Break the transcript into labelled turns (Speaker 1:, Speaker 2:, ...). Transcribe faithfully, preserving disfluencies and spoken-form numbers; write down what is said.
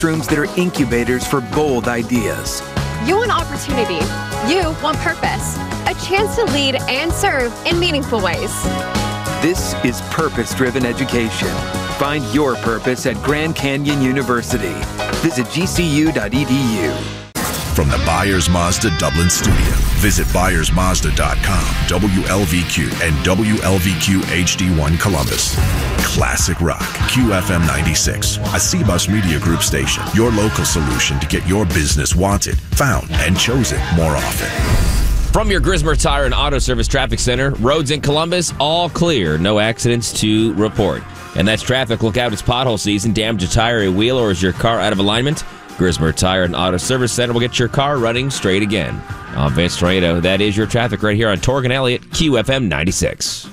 Speaker 1: Rooms that are incubators for bold ideas.
Speaker 2: You want opportunity. You want purpose. A chance to lead and serve in meaningful ways.
Speaker 1: This is purpose-driven education. Find your purpose at Grand Canyon University. Visit G C U dot E D U.
Speaker 3: From the Byers Mazda Dublin studio, visit Byers Mazda dot com, W L V Q, and W L V Q H D one Columbus. Classic Rock, Q F M ninety-six, a C-Bus Media Group station. Your local solution to get your business wanted, found, and chosen more often.
Speaker 4: From your Grismer Tire and Auto Service Traffic Center, roads in Columbus, all clear. No accidents to report. And that's traffic. Look out, it's pothole season. Damage a tire, a wheel, or is your car out of alignment? Grismer Tire and Auto Service Center will get your car running straight again. I'm Vince Tornado. That is your traffic right here on Torg and Elliott, Q F M ninety-six.